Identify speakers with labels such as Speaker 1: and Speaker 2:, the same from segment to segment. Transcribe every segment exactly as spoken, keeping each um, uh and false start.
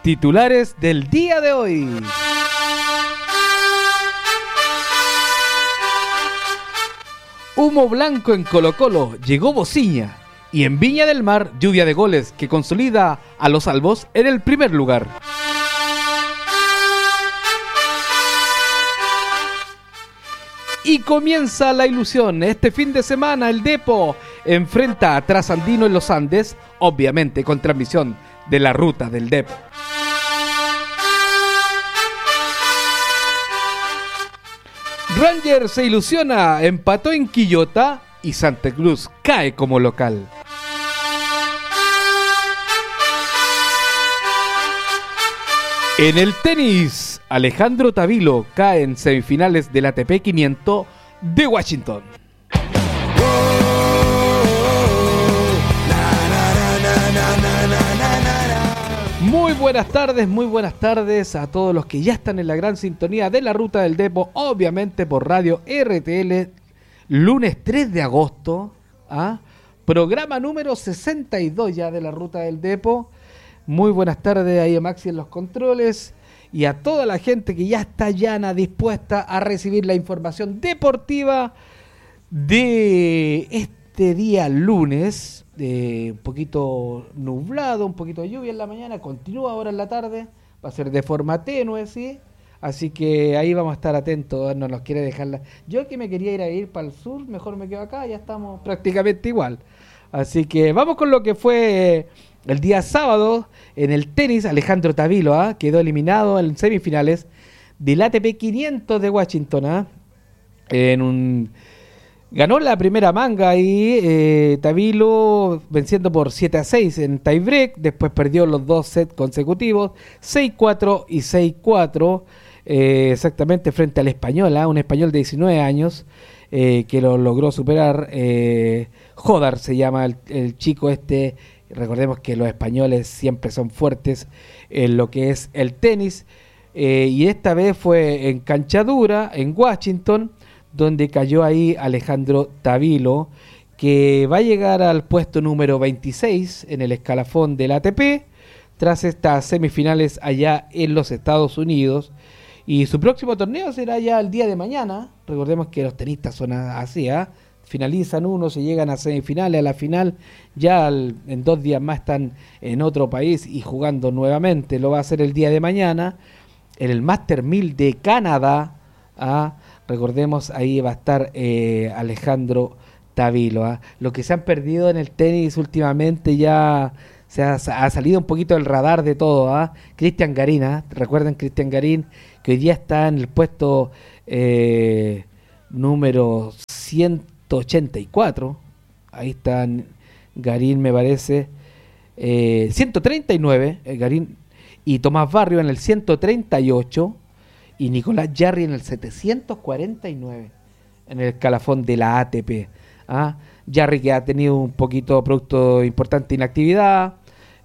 Speaker 1: Titulares del día de hoy. Humo blanco en Colo-Colo, llegó Bociña. Y en Viña del Mar, lluvia de goles que consolida a los albos en el primer lugar. Y comienza la ilusión. Este fin de semana el Depo enfrenta a Trasandino en los Andes, obviamente con transmisión de la ruta del Depo. Rangers se ilusiona, empató en Quillota y Santa Cruz cae como local. En el tenis, Alejandro Tavilo cae en semifinales del A T P quinientos de Washington. Muy buenas tardes, muy buenas tardes a todos los que ya están en la gran sintonía de la Ruta del Depo, obviamente por Radio R T L, lunes tres de agosto, ¿ah? Programa número sesenta y dos ya de la Ruta del Depo. Muy buenas tardes ahí a Maxi en los controles y a toda la gente que ya está llana, dispuesta a recibir la información deportiva de este día lunes. Eh, un poquito nublado, un poquito de lluvia en la mañana, continúa ahora en la tarde, va a ser de forma tenue, ¿sí? Así que ahí vamos a estar atentos, no nos quiere dejarla. Yo que me quería ir a ir para el sur, mejor me quedo acá, ya estamos prácticamente igual. Así que vamos con lo que fue el día sábado en el tenis. Alejandro Tavilo ¿eh? quedó eliminado en semifinales del A T P quinientos de Washington. ¿eh? En un Ganó la primera manga ahí, eh, Tavilo venciendo por siete a seis en tiebreak, después perdió los dos sets consecutivos, seis cuatro y seis cuatro, eh, exactamente frente al español, ¿eh? un español de diecinueve años, eh, que lo logró superar, eh, Jodar se llama el, el chico este, recordemos que los españoles siempre son fuertes en lo que es el tenis, eh, y esta vez fue en cancha dura, en Washington, donde cayó ahí Alejandro Tavilo, que va a llegar al puesto número veintiséis en el escalafón del A T P, tras estas semifinales allá en los Estados Unidos, y su próximo torneo será ya el día de mañana. Recordemos que los tenistas son así, ¿eh? finalizan uno, se llegan a semifinales, a la final, ya al, en dos días más están en otro país y jugando nuevamente. Lo va a hacer el día de mañana, en el Master mil de Canadá, ¿ah? Recordemos, ahí va a estar eh, Alejandro Tavilo. ¿eh? Lo que se han perdido en el tenis últimamente ya se ha, ha salido un poquito del radar de todo. ¿eh? Cristian Garín, ¿eh? recuerden Cristian Garín, que hoy día está en el puesto eh, número ciento ochenta y cuatro. Ahí está Garín, me parece. Eh, ciento treinta y nueve, eh, Garín, y Tomás Barrio en el ciento treinta y ocho. Y Nicolás Jarry en el setecientos cuarenta y nueve en el escalafón de la A T P. ¿ah? Jarry, que ha tenido un poquito producto importante de inactividad,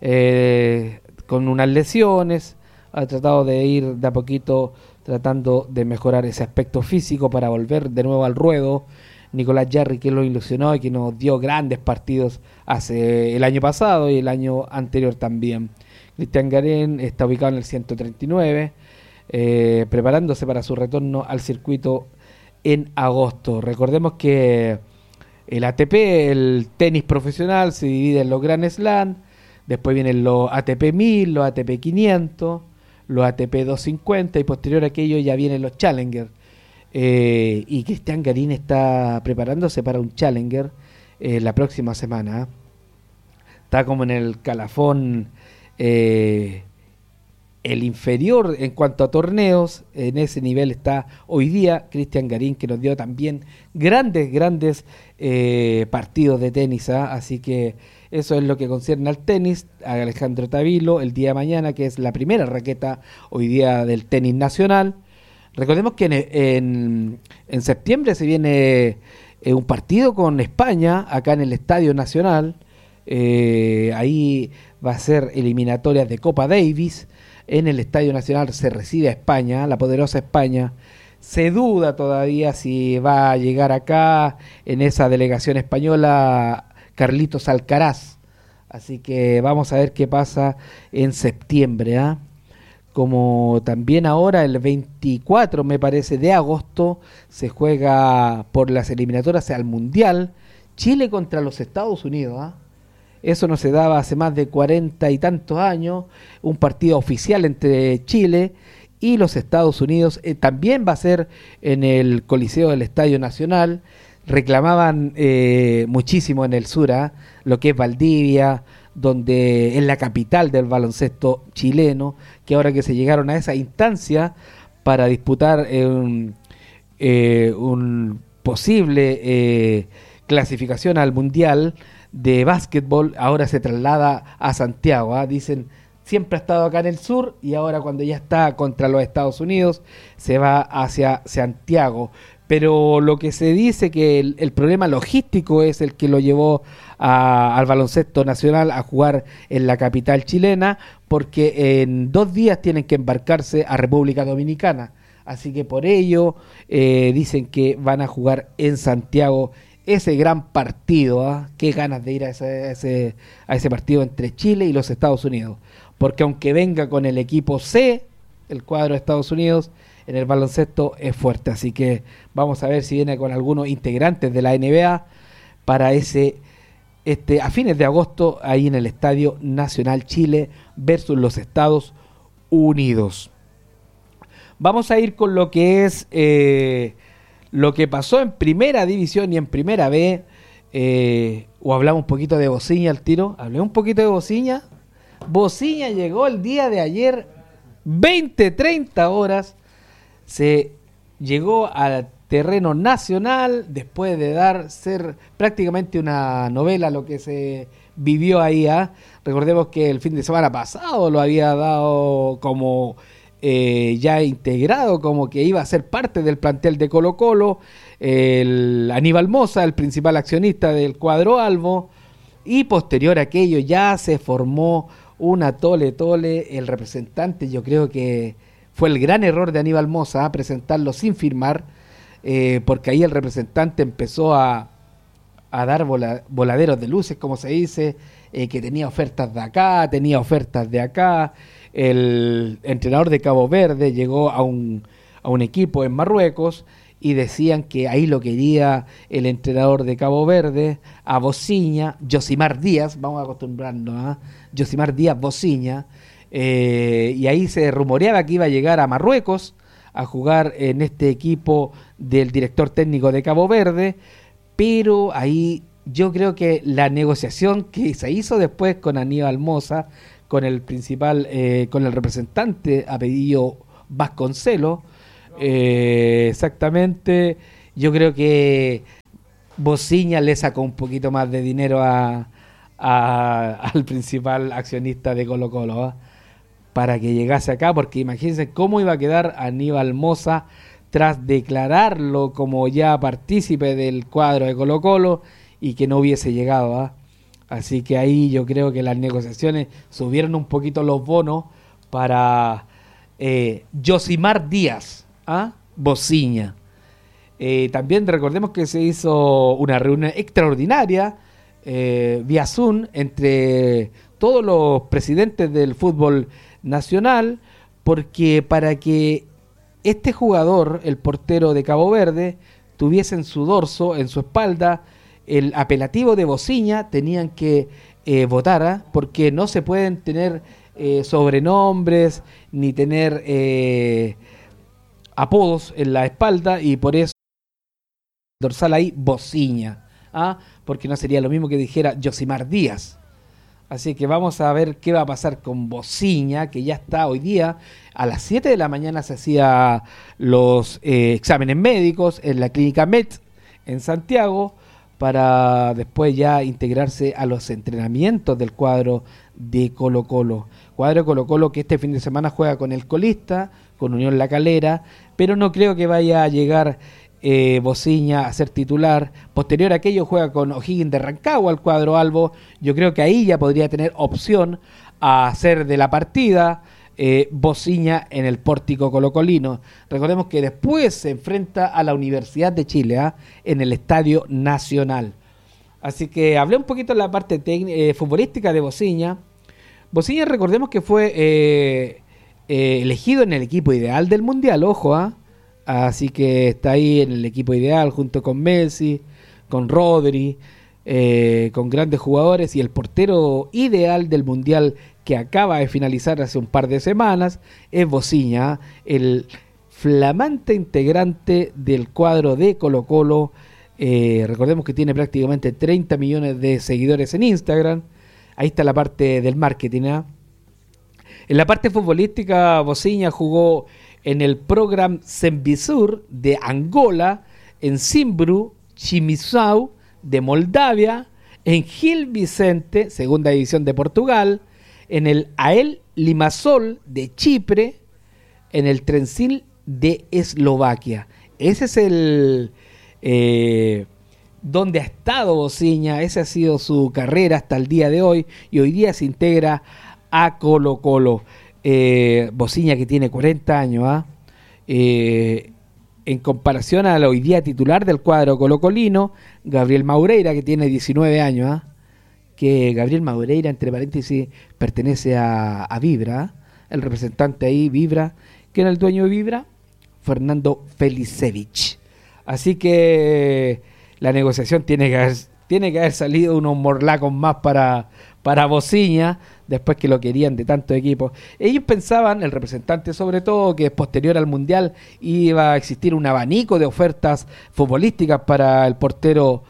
Speaker 1: eh, con unas lesiones, ha tratado de ir de a poquito tratando de mejorar ese aspecto físico para volver de nuevo al ruedo. Nicolás Jarry, que lo ilusionó y que nos dio grandes partidos hace el año pasado y el año anterior también. Cristian Garín está ubicado en el ciento treinta y nueve, Eh, preparándose para su retorno al circuito en agosto. Recordemos que el A T P, el tenis profesional, se divide en los Grand Slam, después vienen los A T P mil, los A T P quinientos, los A T P doscientos cincuenta y posterior a aquello ya vienen los Challenger. Eh, y Cristian Garín está preparándose para un Challenger eh, la próxima semana. Está como en el calafón eh, el inferior en cuanto a torneos. En ese nivel está hoy día Cristian Garín, que nos dio también grandes, grandes eh, partidos de tenis. ¿eh? Así que eso es lo que concierne al tenis. A Alejandro Tavilo el día de mañana, que es la primera raqueta hoy día del tenis nacional. Recordemos que en, en, en septiembre se viene eh, un partido con España, acá en el Estadio Nacional. Eh, ahí va a ser eliminatorias de Copa Davis. En el Estadio Nacional se recibe a España, la poderosa España. Se duda todavía si va a llegar acá en esa delegación española Carlitos Alcaraz. Así que vamos a ver qué pasa en septiembre. ¿eh? como también ahora el veinticuatro, me parece, de agosto, se juega por las eliminatorias al Mundial, Chile contra los Estados Unidos, ¿ah? Eso no se daba hace más de cuarenta y tantos años, un partido oficial entre Chile y los Estados Unidos, eh, también va a ser en el Coliseo del Estadio Nacional. Reclamaban eh, muchísimo en el sur, ¿eh? Lo que es Valdivia, donde es la capital del baloncesto chileno, que ahora que se llegaron a esa instancia para disputar eh, un, eh, un posible eh, clasificación al Mundial de básquetbol, ahora se traslada a Santiago, ¿eh? Dicen, siempre ha estado acá en el sur y ahora cuando ya está contra los Estados Unidos se va hacia Santiago. Pero lo que se dice que el, el problema logístico es el que lo llevó a, al baloncesto nacional a jugar en la capital chilena, porque en dos días tienen que embarcarse a República Dominicana. Así que por ello eh, dicen que van a jugar en Santiago ese gran partido, ¿eh? Qué ganas de ir a ese, a ese, a ese partido entre Chile y los Estados Unidos. Porque aunque venga con el equipo C, el cuadro de Estados Unidos, en el baloncesto es fuerte, así que vamos a ver si viene con algunos integrantes de la N B A para ese este a fines de agosto ahí en el Estadio Nacional Chile versus los Estados Unidos. Vamos a ir con lo que es eh, lo que pasó en Primera División y en Primera B, eh, o hablamos un poquito de Bociña al tiro. Hablé un poquito de Bociña. Bociña llegó el día de ayer, veinte treinta horas. Se llegó al terreno nacional después de dar ser prácticamente una novela lo que se vivió ahí. ¿eh? Recordemos que el fin de semana pasado lo había dado como eh, ya integrado, como que iba a ser parte del plantel de Colo-Colo, el Aníbal Mosa, el principal accionista del cuadro albo, y posterior a aquello ya se formó una tole tole. El representante, yo creo que fue el gran error de Aníbal Mosa, ¿eh? presentarlo sin firmar, eh, porque ahí el representante empezó a, a dar vola, voladeros de luces, como se dice, eh, que tenía ofertas de acá, tenía ofertas de acá. El entrenador de Cabo Verde llegó a un, a un equipo en Marruecos y decían que ahí lo quería el entrenador de Cabo Verde, a Bociña, Josimar Díaz, vamos a acostumbrarnos, ¿eh? Josimar Díaz Bociña. Eh, y ahí se rumoreaba que iba a llegar a Marruecos a jugar en este equipo del director técnico de Cabo Verde, pero ahí yo creo que la negociación que se hizo después con Aníbal Mosa, con el principal, eh, con el representante apellido Vasconcelos, eh, exactamente, yo creo que Bociña le sacó un poquito más de dinero a, a, al principal accionista de Colo-Colo, ¿eh? para que llegase acá, porque imagínense cómo iba a quedar Aníbal Mosa tras declararlo como ya partícipe del cuadro de Colo-Colo y que no hubiese llegado. ¿eh? Así que ahí yo creo que las negociaciones subieron un poquito los bonos para eh, Josimar Díaz, ¿ah? Bociña. Eh, también recordemos que se hizo una reunión extraordinaria eh, vía Zoom entre todos los presidentes del fútbol nacional, porque para que este jugador, el portero de Cabo Verde, tuviese en su dorso, en su espalda, el apelativo de Bociña, tenían que eh, votar, ¿eh? porque no se pueden tener eh, sobrenombres ni tener eh, apodos en la espalda, y por eso dorsal ahí Bociña, ¿ah? porque no sería lo mismo que dijera Josimar Díaz. Así que vamos a ver qué va a pasar con Bociña, que ya está hoy día. A las siete de la mañana se hacía los eh, exámenes médicos en la clínica Met en Santiago, para después ya integrarse a los entrenamientos del cuadro de Colo-Colo. Cuadro de Colo-Colo que este fin de semana juega con el colista, con Unión La Calera, pero no creo que vaya a llegar Eh, Bociña a ser titular. Posterior a aquello juega con O'Higgins de Rancagua al cuadro albo. Yo creo que ahí ya podría tener opción a hacer de la partida eh, Bociña en el pórtico colocolino. Recordemos que después se enfrenta a la Universidad de Chile ¿eh? en el Estadio Nacional. Así que hablé un poquito de la parte eh, futbolística de Bociña. Bociña, recordemos que fue eh, eh, elegido en el equipo ideal del Mundial, ojo, ¿ah? Así que está ahí en el equipo ideal junto con Messi, con Rodri, eh, con grandes jugadores, y el portero ideal del Mundial que acaba de finalizar hace un par de semanas es Bociña, el flamante integrante del cuadro de Colo-Colo. Eh, recordemos que tiene prácticamente treinta millones de seguidores en Instagram. Ahí está la parte del marketing, ¿eh? En la parte futbolística, Bociña jugó en el Program Sembisur de Angola, en Zimbru, Chimisau de Moldavia, en Gil Vicente, segunda división de Portugal, en el Ael Limassol de Chipre, en el Trenčín de Eslovaquia. Ese es el eh, donde ha estado Bociña, esa ha sido su carrera hasta el día de hoy, y hoy día se integra a Colo-Colo. Eh, Bociña, que tiene cuarenta años, ¿ah? eh, en comparación al hoy día titular del cuadro colocolino, Gabriel Maureira, que tiene diecinueve años, ¿ah? que Gabriel Maureira, entre paréntesis, pertenece a, a Vibra, ¿eh? el representante ahí, Vibra. ¿Quién es el dueño de Vibra? Fernando Felicevich. Así que la negociación tiene que haber, tiene que haber salido unos morlacos más para, para Bociña, después que lo querían de tantos equipos. Ellos pensaban, el representante sobre todo, que posterior al Mundial iba a existir un abanico de ofertas futbolísticas para el portero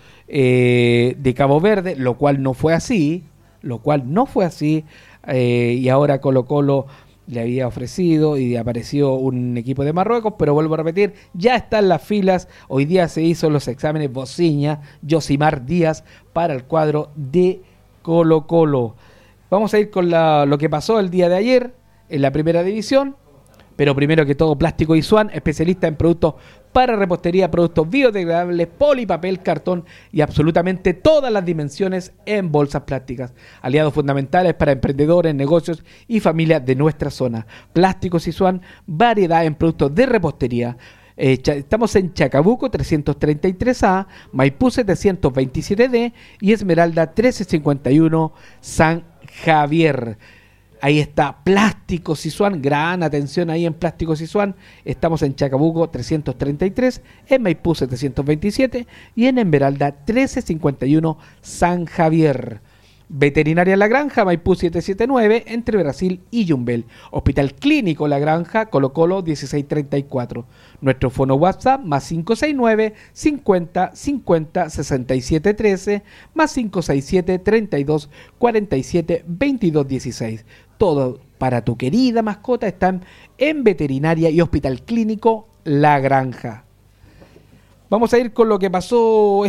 Speaker 1: eh, de Cabo Verde, lo cual no fue así, lo cual no fue así, eh, y ahora Colo-Colo le había ofrecido y apareció un equipo de Marruecos, pero vuelvo a repetir, ya están las filas. Hoy día se hizo los exámenes Bociña, Josimar Díaz para el cuadro de Colo-Colo. Vamos a ir con la, lo que pasó el día de ayer en la primera división, pero primero que todo, Plástico Isuan, especialista en productos para repostería, productos biodegradables, polipapel, cartón y absolutamente todas las dimensiones en bolsas plásticas. Aliados fundamentales para emprendedores, negocios y familias de nuestra zona. Plásticos Isuan, variedad en productos de repostería. Eh, estamos en Chacabuco trescientos treinta y tres A, Maipú setecientos veintisiete D y Esmeralda trece cincuenta y uno San Javier. Ahí está Plásticos Isuan, gran atención ahí en Plásticos Isuan. Estamos en Chacabuco trescientos treinta y tres, en Maipú setecientos veintisiete y en Esmeralda trece cincuenta y uno San Javier. Veterinaria La Granja, Maipú setecientos setenta y nueve, entre Brasil y Yumbel. Hospital Clínico La Granja, Colo Colo dieciséis treinta y cuatro. Nuestro fono WhatsApp, más cinco seis nueve, cincuenta, cincuenta, sesenta y siete trece, más cinco seis siete, treinta y dos, cuarenta y siete, veintidós dieciséis. Todo para tu querida mascota están en Veterinaria y Hospital Clínico La Granja. Vamos a ir con lo que pasó